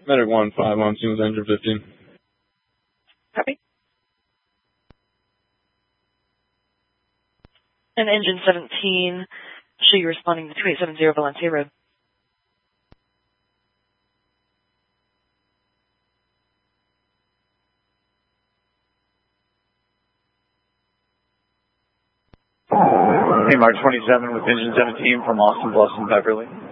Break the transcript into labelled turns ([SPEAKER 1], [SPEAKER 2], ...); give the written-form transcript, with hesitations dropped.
[SPEAKER 1] Medic 1-5 on scene with engine 15.
[SPEAKER 2] Copy. And engine 17, show you responding to 2870 Valencia Road.
[SPEAKER 3] Hey, Mark 27 with engine 17 from Austin, Bluffs, and Beverly.